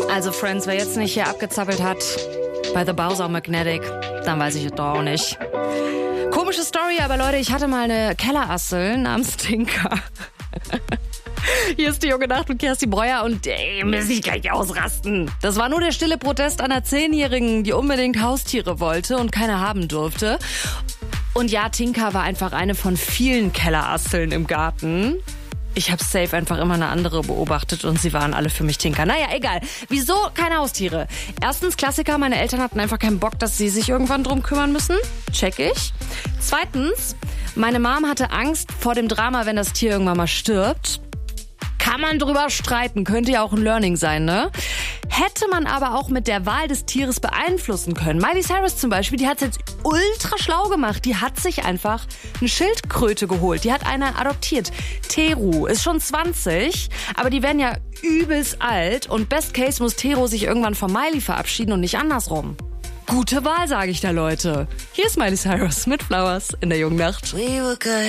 Also Friends, wer jetzt nicht hier abgezappelt hat bei The Bowser Magnetic, dann weiß ich es doch auch nicht. Komische Story, aber Leute, ich hatte mal eine Kellerassel namens Tinker. Hier ist die junge Nacht mit Kerstin Breuer und muss ich gleich ausrasten. Das war nur der stille Protest einer 10-Jährigen, die unbedingt Haustiere wollte und keine haben durfte. Und ja, Tinker war einfach eine von vielen Kellerasseln im Garten. Ich habe safe einfach immer eine andere beobachtet und sie waren alle für mich Tinker. Naja, egal. Wieso keine Haustiere? Erstens, Klassiker, meine Eltern hatten einfach keinen Bock, dass sie sich irgendwann drum kümmern müssen. Check ich. Zweitens, meine Mom hatte Angst vor dem Drama, wenn das Tier irgendwann mal stirbt. Kann man drüber streiten, könnte ja auch ein Learning sein, ne? Hätte man aber auch mit der Wahl des Tieres beeinflussen können. Miley Cyrus zum Beispiel, die hat's jetzt ultra schlau gemacht. Die hat sich einfach eine Schildkröte geholt. Die hat eine adoptiert. Teru ist schon 20, aber die werden ja übelst alt. Und best case muss Teru sich irgendwann von Miley verabschieden und nicht andersrum. Gute Wahl, sage ich da, Leute. Hier ist Miley Cyrus mit Flowers in der jungen Nacht.